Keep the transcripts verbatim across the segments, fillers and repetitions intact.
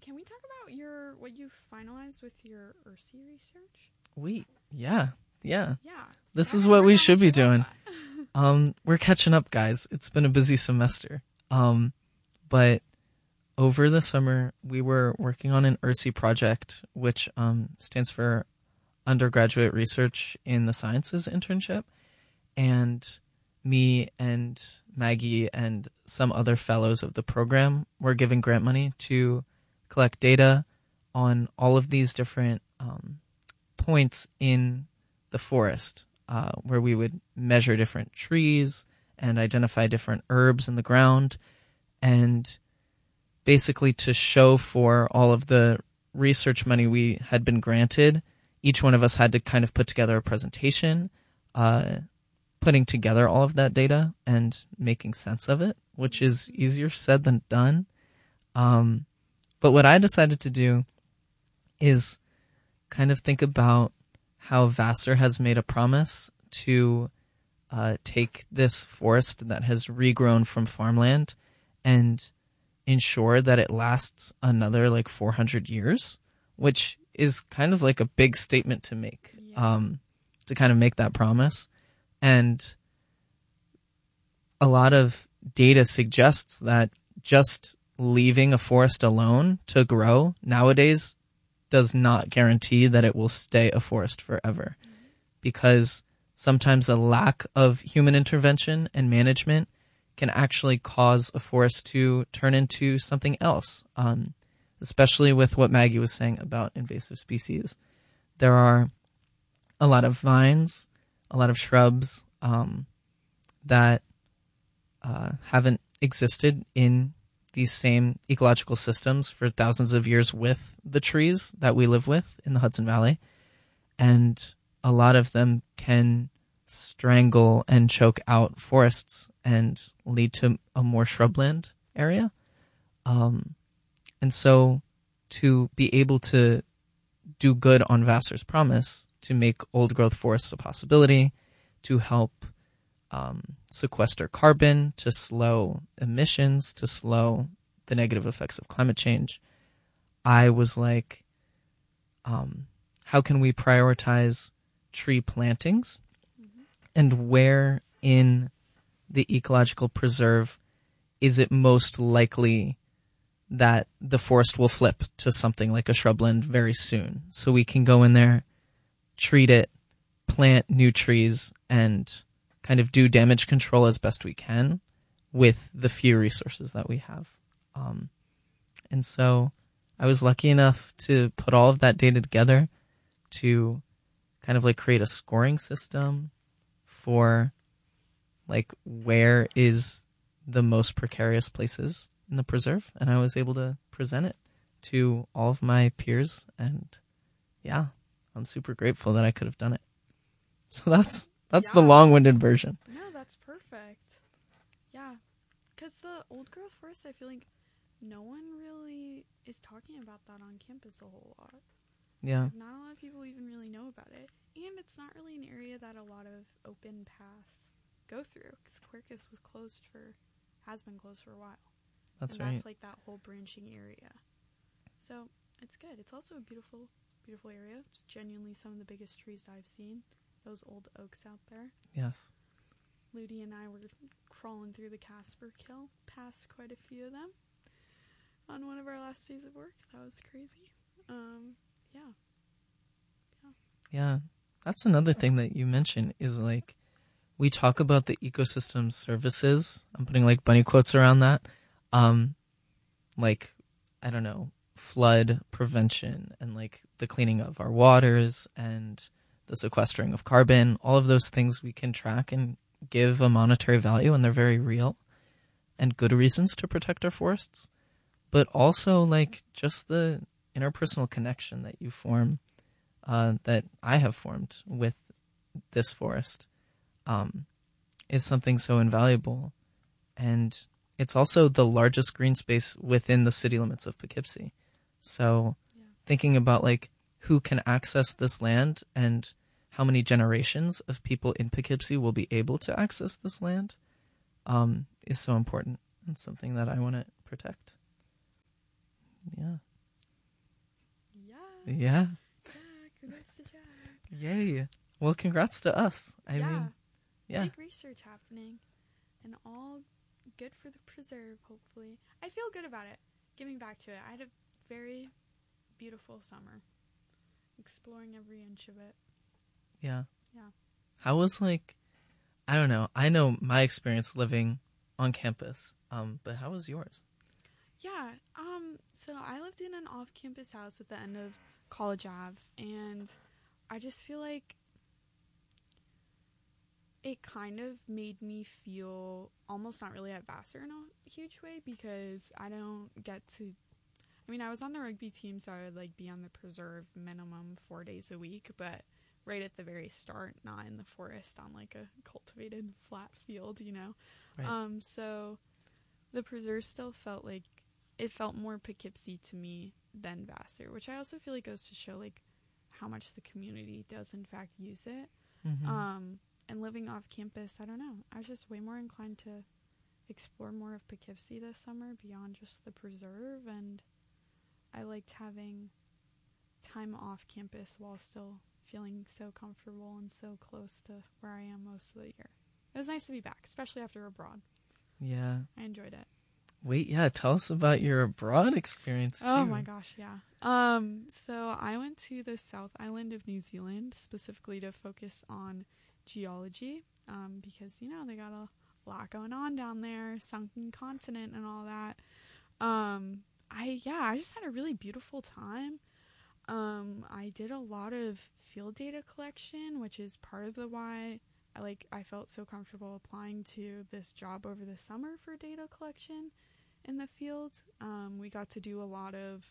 can we talk about your what you finalized with your U R S I research? We, yeah, yeah. Yeah. This I is haven't what heard we that should much be about doing. that. Um, we're catching up, guys. It's been a busy semester. Um, but over the summer, we were working on an U R S I project, which um, stands for Undergraduate Research in the Sciences Internship. And me and Maggie and some other fellows of the program were given grant money to collect data on all of these different um, points in the forest, uh, where we would measure different trees and identify different herbs in the ground, and basically to show for all of the research money we had been granted, each one of us had to kind of put together a presentation, uh, putting together all of that data and making sense of it, which is easier said than done. Um, but what I decided to do is kind of think about how Vassar has made a promise to uh, take this forest that has regrown from farmland and ensure that it lasts another like four hundred years, which is kind of like a big statement to make, Yeah. um, to kind of make that promise. And a lot of data suggests that just leaving a forest alone to grow nowadays does not guarantee that it will stay a forest forever, because sometimes a lack of human intervention and management can actually cause a forest to turn into something else, um, especially with what Maggie was saying about invasive species. There are a lot of vines, a lot of shrubs um, that uh, haven't existed in these same ecological systems for thousands of years with the trees that we live with in the Hudson Valley. And a lot of them can strangle and choke out forests and lead to a more shrubland area. Um, and so to be able to do good on Vassar's promise to make old growth forests a possibility, to help um, sequester carbon, to slow emissions, to slow the negative effects of climate change, I was like, um, how can we prioritize tree plantings? Mm-hmm. And where in the ecological preserve is it most likely that the forest will flip to something like a shrubland very soon? So we can go in there, treat it, plant new trees, and kind of do damage control as best we can with the few resources that we have. Um, and so I was lucky enough to put all of that data together to kind of like create a scoring system for like where is the most precarious places in the preserve. And I was able to present it to all of my peers. And yeah, I'm super grateful that I could have done it. So that's that's Yeah. the long-winded version. No, that's perfect. Yeah. Because the old growth forest, I feel like no one really is talking about that on campus a whole lot. Yeah. Not a lot of people even really know about it. And it's not really an area that a lot of open paths go through, because Quercus was closed for, has been closed for a while. That's and right. That's like that whole branching area. So it's good. It's also a beautiful, beautiful area. It's genuinely some of the biggest trees I've seen. Those old oaks out there. Yes. Ludi and I were crawling through the Casper Kill, past quite a few of them on one of our last days of work. That was crazy. Um, yeah. Yeah. Yeah. That's another thing that you mentioned is like, we talk about the ecosystem services. I'm putting like bunny quotes around that. Um, like, I don't know, flood prevention and like the cleaning of our waters and the sequestering of carbon, all of those things we can track and give a monetary value, and they're very real and good reasons to protect our forests. But also like just the interpersonal connection that you form, uh, that I have formed with this forest, um, is something so invaluable. And it's also the largest green space within the city limits of Poughkeepsie. So yeah. Thinking about like who can access this land and how many generations of people in Poughkeepsie will be able to access this land, um, is so important and something that I want to protect. Yeah. Yeah. Jack, congrats to Jack. Yay. Well, congrats to us. I yeah. mean, yeah. Big research happening, and all good for the preserve, hopefully. I feel good about it. Giving back to it. I had a very beautiful summer. Exploring every inch of it. Yeah. Yeah. How was, like, I don't know. I know my experience living on campus, um, but how was yours? Yeah. Um. So I lived in an off-campus house at the end of College Ave, and I just feel like it kind of made me feel almost not really at Vassar in a huge way, because I don't get to, I mean, I was on the rugby team, so I would like be on the preserve minimum four days a week, but right at the very start, not in the forest on like a cultivated flat field, you know? Right. Um, so the preserve still felt like, it felt more Poughkeepsie to me than Vassar, which I also feel like goes to show like how much the community does in fact use it. Mm-hmm. Um, and living off campus, I don't know. I was just way more inclined to explore more of Poughkeepsie this summer beyond just the preserve, and I liked having time off campus while still feeling so comfortable and so close to where I am most of the year. It was nice to be back, especially after abroad. Yeah. I enjoyed it. Wait, yeah, tell us about your abroad experience, too. Oh my gosh, yeah. Um, so I went to the South Island of New Zealand, specifically to focus on geology, um, because, you know, they got a lot going on down there, sunken continent and all that. Um, I, yeah, I just had a really beautiful time. Um, I did a lot of field data collection, which is part of the why I, like, I felt so comfortable applying to this job over the summer for data collection in the field. Um, we got to do a lot of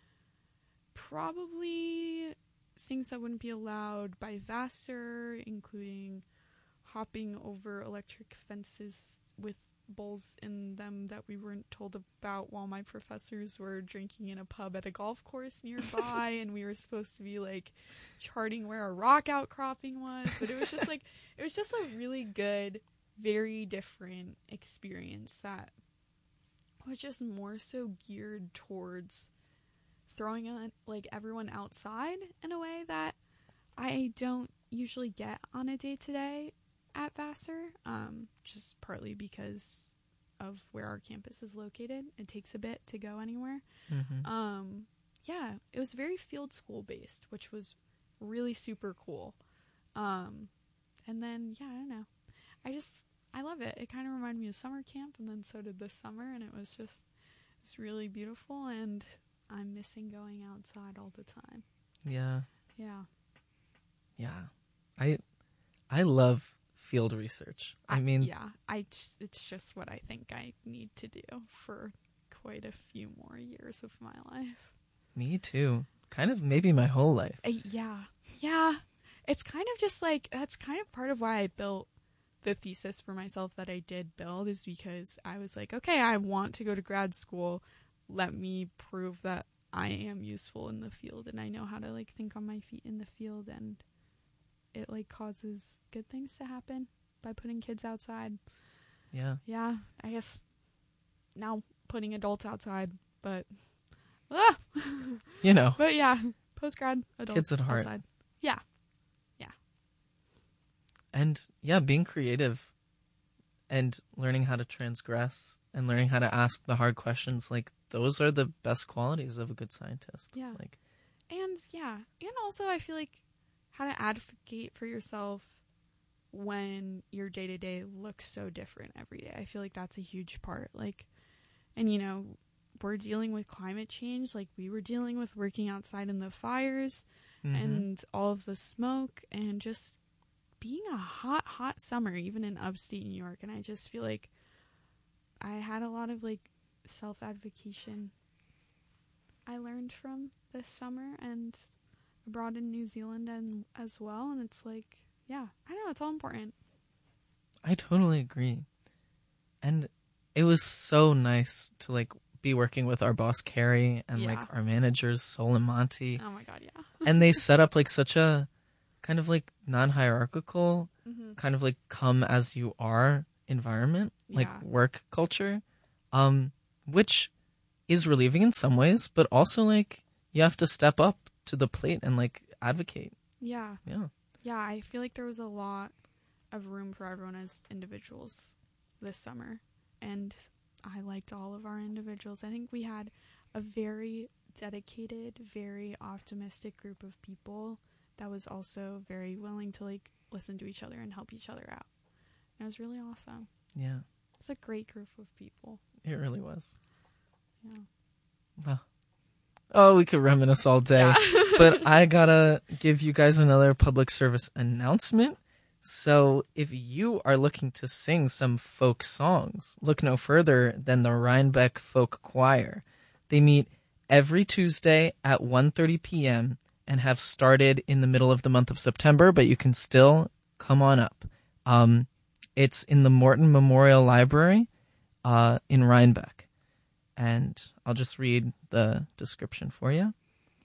probably things that wouldn't be allowed by Vassar, including hopping over electric fences with bowls in them that we weren't told about while my professors were drinking in a pub at a golf course nearby, and we were supposed to be like charting where a rock outcropping was, but it was just like it was just a really good, very different experience that was just more so geared towards throwing on, like, everyone outside in a way that I don't usually get on a day-to-day at Vassar, um, just partly because of where our campus is located. It takes a bit to go anywhere. Mm-hmm. Um, yeah, it was very field school-based, which was really super cool. Um, and then, yeah, I don't know. I just, I love it. It kind of reminded me of summer camp, and then so did this summer, and it was just, it was really beautiful, and I'm missing going outside all the time. Yeah. Yeah. Yeah. I I love field research. I, I mean... Yeah. I just, it's just what I think I need to do for quite a few more years of my life. Me too. Kind of maybe my whole life. Uh, yeah. Yeah. It's kind of just like, that's kind of part of why I built the thesis for myself that I did build, is because I was like, okay, I want to go to grad school. Let me prove that I am useful in the field and I know how to like think on my feet in the field, and it like causes good things to happen by putting kids outside. Yeah. Yeah, I guess now putting adults outside, but ah! you know. But yeah, post-grad adults kids at heart. outside. Yeah. Yeah. And yeah, being creative and learning how to transgress and learning how to ask the hard questions, like those are the best qualities of a good scientist. Yeah. Like, and yeah, and also I feel like how to advocate for yourself when your day-to-day looks so different every day. I feel like that's a huge part. Like, and you know, we're dealing with climate change. Like, we were dealing with working outside in the fires mm-hmm. and all of the smoke and just being a hot, hot summer, even in upstate New York. And I just feel like I had a lot of like self-advocation I learned from this summer and abroad in New Zealand and as well. And it's like, yeah, I know, it's all important. I totally agree. And it was so nice to like be working with our boss Carrie and Yeah. like our managers Sol and Monty. Oh my god, yeah. And they set up like such a kind of like non-hierarchical, Mm-hmm. kind of like come as you are environment, like Yeah. work culture, um, which is relieving in some ways, but also like you have to step up to the plate and like advocate. Yeah. Yeah. Yeah, I feel like there was a lot of room for everyone as individuals this summer. And I liked all of our individuals. I think we had a very dedicated, very optimistic group of people that was also very willing to like listen to each other and help each other out. And it was really awesome. Yeah. It's a great group of people. It really was. Yeah. Well, oh, we could reminisce all day. Yeah. But I gotta give you guys another public service announcement. So if you are looking to sing some folk songs, look no further than the Rhinebeck Folk Choir. They meet every Tuesday at one thirty p.m. and have started in the middle of the month of September, but you can still come on up. Um, it's in the Morton Memorial Library uh, in Rhinebeck. And I'll just read the description for you.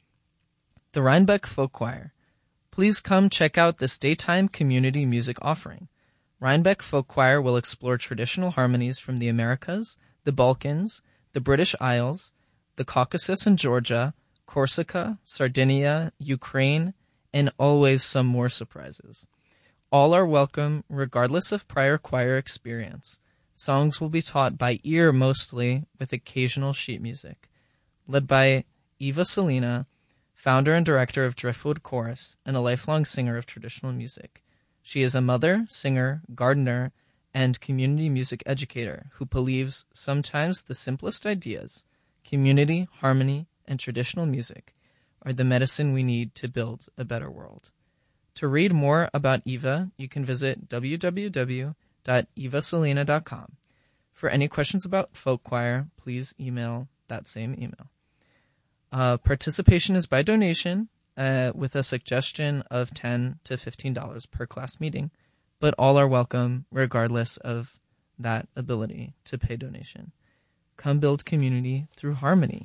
The Rhinebeck Folk Choir. Please come check out this daytime community music offering. Rhinebeck Folk Choir will explore traditional harmonies from the Americas, the Balkans, the British Isles, the Caucasus and Georgia, Corsica, Sardinia, Ukraine, and always some more surprises. All are welcome, regardless of prior choir experience. Songs will be taught by ear mostly, with occasional sheet music. Led by Eva Selina, founder and director of Driftwood Chorus, and a lifelong singer of traditional music. She is a mother, singer, gardener, and community music educator who believes sometimes the simplest ideas, community, harmony, and traditional music, are the medicine we need to build a better world. To read more about Eva, you can visit w w w dot eva selina dot com. For any questions about folk choir, please email that same email. Uh, participation is by donation, uh, with a suggestion of ten to fifteen dollars per class meeting, but all are welcome regardless of that ability to pay donation. Come build community through harmony.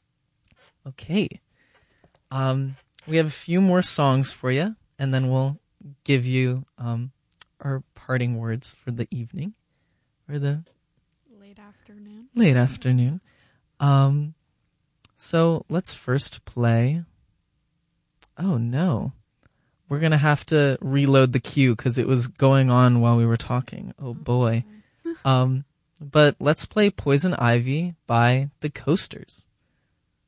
Okay. Um, we have a few more songs for you, and then we'll give you um, our parting words for the evening, or the Late afternoon. late afternoon. Um, so let's first play. Oh no, we're gonna have to reload the queue because it was going on while we were talking. Oh boy. um, but let's play Poison Ivy by the Coasters.